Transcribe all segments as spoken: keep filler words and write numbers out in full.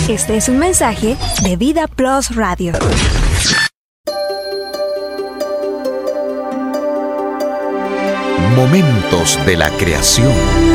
Este es un mensaje de Vida Plus Radio. Momentos de la creación.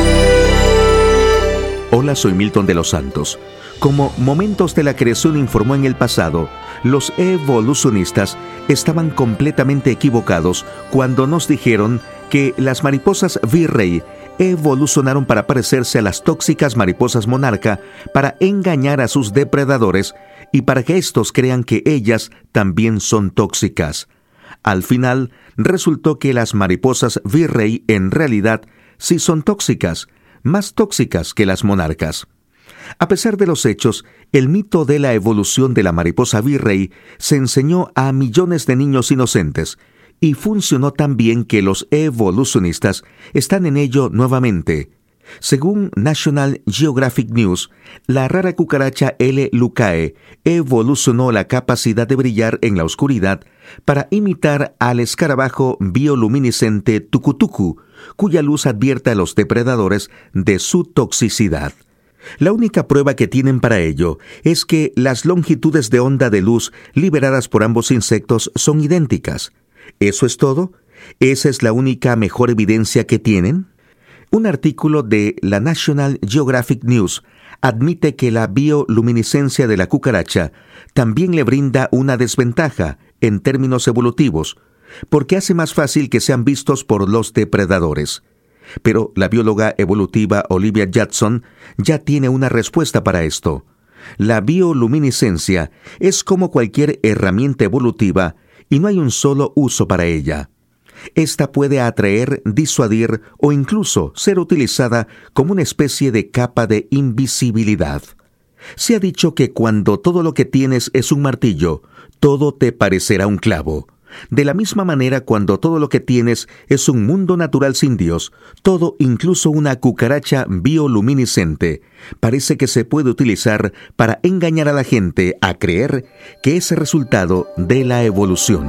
Hola, soy Milton de los Santos. Como Momentos de la Creación informó en el pasado, los evolucionistas estaban completamente equivocados cuando nos dijeron que las mariposas virrey evolucionaron para parecerse a las tóxicas mariposas monarca para engañar a sus depredadores y para que éstos crean que ellas también son tóxicas. Al final, resultó que las mariposas virrey en realidad sí son tóxicas, más tóxicas que las monarcas. A pesar de los hechos, el mito de la evolución de la mariposa virrey se enseñó a millones de niños inocentes y funcionó tan bien que los evolucionistas están en ello nuevamente. Según National Geographic News, la rara cucaracha L. lucae evolucionó la capacidad de brillar en la oscuridad para imitar al escarabajo bioluminiscente tucutucu, cuya luz advierte a los depredadores de su toxicidad. La única prueba que tienen para ello es que las longitudes de onda de luz liberadas por ambos insectos son idénticas. ¿Eso es todo? ¿Esa es la única mejor evidencia que tienen? Un artículo de la National Geographic News admite que la bioluminiscencia de la cucaracha también le brinda una desventaja en términos evolutivos, porque hace más fácil que sean vistos por los depredadores. Pero la bióloga evolutiva Olivia Judson ya tiene una respuesta para esto. La bioluminiscencia es como cualquier herramienta evolutiva y no hay un solo uso para ella. Esta puede atraer, disuadir o incluso ser utilizada como una especie de capa de invisibilidad. Se ha dicho que cuando todo lo que tienes es un martillo, todo te parecerá un clavo. De la misma manera, cuando todo lo que tienes es un mundo natural sin Dios, todo, incluso una cucaracha bioluminiscente, parece que se puede utilizar para engañar a la gente a creer que es el resultado de la evolución.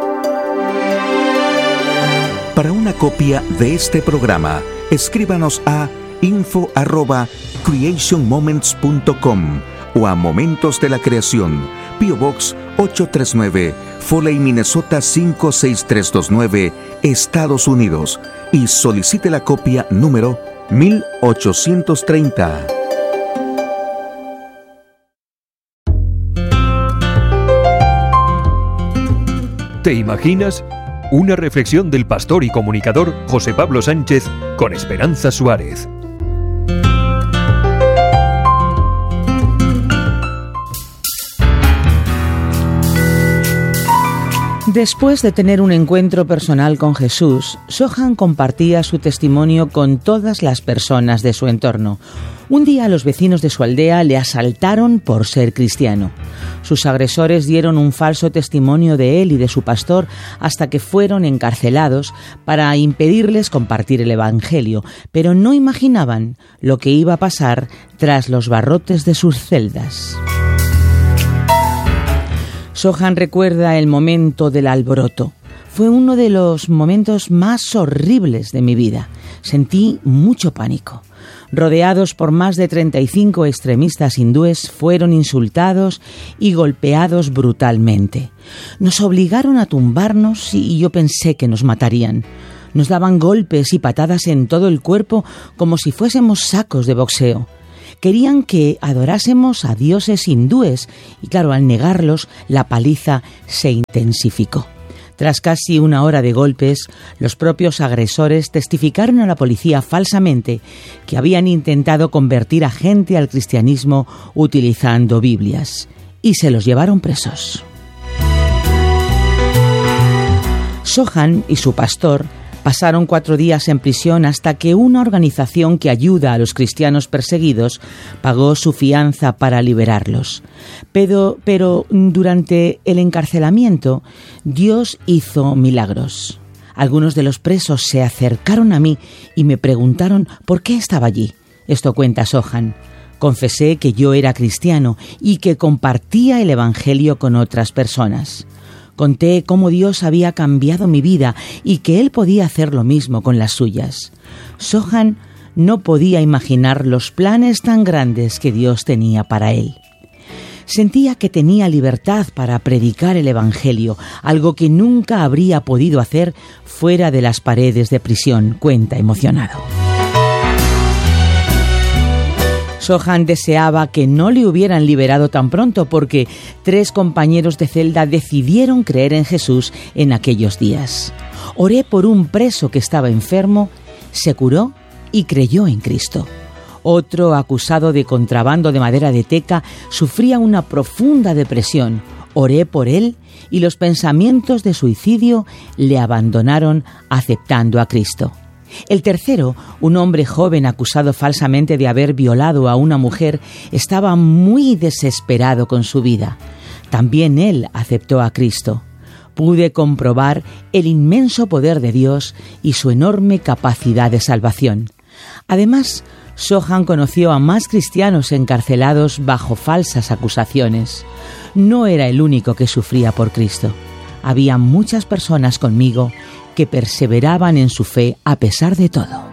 Para una copia de este programa, escríbanos a info arroba creation moments punto com o a Momentos de la Creación, P O Box ocho tres nueve, Foley, Minnesota cinco seis tres dos nueve, Estados Unidos, y solicite la copia número mil ochocientos treinta. ¿Te imaginas? Una reflexión del pastor y comunicador José Pablo Sánchez con Esperanza Suárez. Después de tener un encuentro personal con Jesús, Sohan compartía su testimonio con todas las personas de su entorno. Un día los vecinos de su aldea le asaltaron por ser cristiano. Sus agresores dieron un falso testimonio de él y de su pastor hasta que fueron encarcelados para impedirles compartir el evangelio, pero no imaginaban lo que iba a pasar tras los barrotes de sus celdas. Sohan recuerda el momento del alboroto. Fue uno de los momentos más horribles de mi vida. Sentí mucho pánico. Rodeados por más de treinta y cinco extremistas hindúes, fueron insultados y golpeados brutalmente. Nos obligaron a tumbarnos y yo pensé que nos matarían. Nos daban golpes y patadas en todo el cuerpo como si fuésemos sacos de boxeo. Querían que adorásemos a dioses hindúes y, claro, al negarlos, la paliza se intensificó. Tras casi una hora de golpes, los propios agresores testificaron a la policía falsamente que habían intentado convertir a gente al cristianismo utilizando Biblias, y se los llevaron presos. Sohan y su pastor pasaron cuatro días en prisión hasta que una organización que ayuda a los cristianos perseguidos pagó su fianza para liberarlos. Pero, pero durante el encarcelamiento, Dios hizo milagros. Algunos de los presos se acercaron a mí y me preguntaron por qué estaba allí. Esto cuenta Sohan. Confesé que yo era cristiano y que compartía el evangelio con otras personas. Conté cómo Dios había cambiado mi vida y que Él podía hacer lo mismo con las suyas. Sohan no podía imaginar los planes tan grandes que Dios tenía para él. Sentía que tenía libertad para predicar el Evangelio, algo que nunca habría podido hacer fuera de las paredes de prisión, cuenta emocionado. Sohan deseaba que no le hubieran liberado tan pronto porque tres compañeros de celda decidieron creer en Jesús en aquellos días. Oré por un preso que estaba enfermo, se curó y creyó en Cristo. Otro, acusado de contrabando de madera de teca, sufría una profunda depresión. Oré por él y los pensamientos de suicidio le abandonaron aceptando a Cristo. El tercero, un hombre joven acusado falsamente de haber violado a una mujer, estaba muy desesperado con su vida. También él aceptó a Cristo. Pude comprobar el inmenso poder de Dios y su enorme capacidad de salvación. Además, Sohan conoció a más cristianos encarcelados bajo falsas acusaciones. No era el único que sufría por Cristo. Había muchas personas conmigo que perseveraban en su fe a pesar de todo.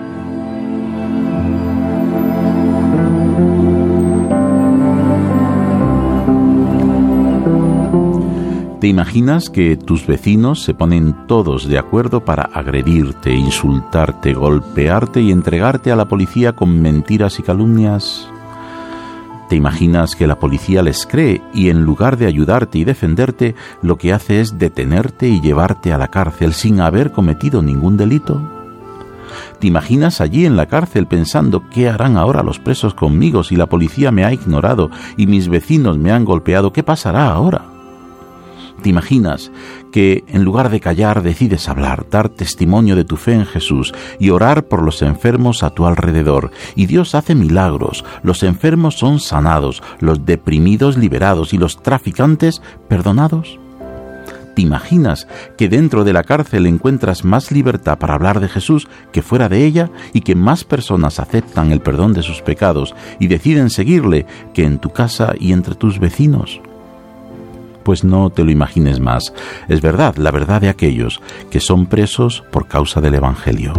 ¿Te imaginas que tus vecinos se ponen todos de acuerdo para agredirte, insultarte, golpearte y entregarte a la policía con mentiras y calumnias? ¿Te imaginas que la policía les cree y en lugar de ayudarte y defenderte, lo que hace es detenerte y llevarte a la cárcel sin haber cometido ningún delito? ¿Te imaginas allí en la cárcel pensando qué harán ahora los presos conmigo si la policía me ha ignorado y mis vecinos me han golpeado? ¿Qué pasará ahora? ¿Te imaginas que en lugar de callar decides hablar, dar testimonio de tu fe en Jesús y orar por los enfermos a tu alrededor? Y Dios hace milagros, los enfermos son sanados, los deprimidos liberados y los traficantes perdonados. ¿Te imaginas que dentro de la cárcel encuentras más libertad para hablar de Jesús que fuera de ella y que más personas aceptan el perdón de sus pecados y deciden seguirle que en tu casa y entre tus vecinos? Pues no te lo imagines más. Es verdad, la verdad de aquellos que son presos por causa del Evangelio.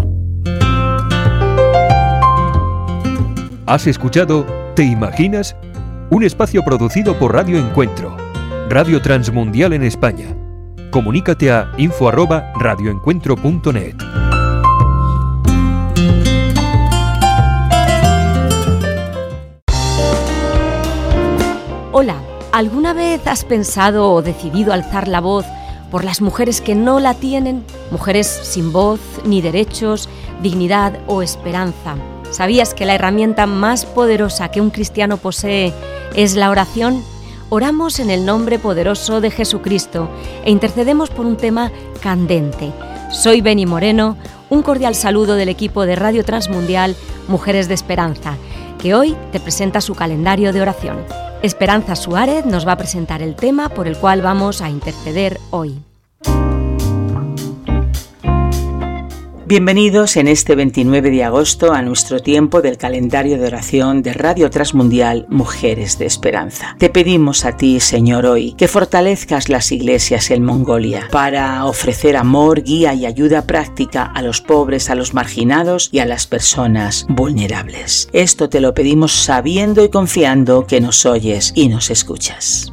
¿Has escuchado ¿Te imaginas? Un espacio producido por Radio Encuentro, Radio Transmundial en España. Comunícate a info arroba radioencuentro punto net. Hola. ¿Alguna vez has pensado o decidido alzar la voz por las mujeres que no la tienen? Mujeres sin voz, ni derechos, dignidad o esperanza. ¿Sabías que la herramienta más poderosa que un cristiano posee es la oración? Oramos en el nombre poderoso de Jesucristo e intercedemos por un tema candente. Soy Beni Moreno, un cordial saludo del equipo de Radio Transmundial Mujeres de Esperanza, que hoy te presenta su calendario de oración. Esperanza Suárez nos va a presentar el tema por el cual vamos a interceder hoy. Bienvenidos en este veintinueve de agosto a nuestro tiempo del calendario de oración de Radio Transmundial Mujeres de Esperanza. Te pedimos a ti, Señor, hoy que fortalezcas las iglesias en Mongolia para ofrecer amor, guía y ayuda práctica a los pobres, a los marginados y a las personas vulnerables. Esto te lo pedimos sabiendo y confiando que nos oyes y nos escuchas.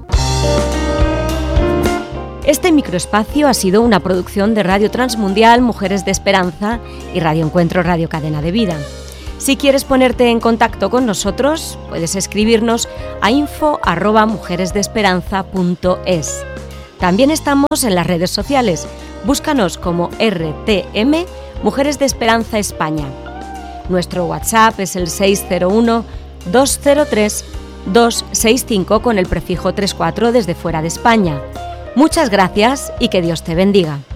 Este microespacio ha sido una producción de Radio Transmundial Mujeres de Esperanza y Radio Encuentro Radio Cadena de Vida. Si quieres ponerte en contacto con nosotros, puedes escribirnos a info arroba mujeresdeesperanza punto es. También estamos en las redes sociales. Búscanos como R T M Mujeres de Esperanza España. Nuestro WhatsApp es el seis cero uno, dos cero tres, dos seis cinco con el prefijo treinta y cuatro desde fuera de España. Muchas gracias y que Dios te bendiga.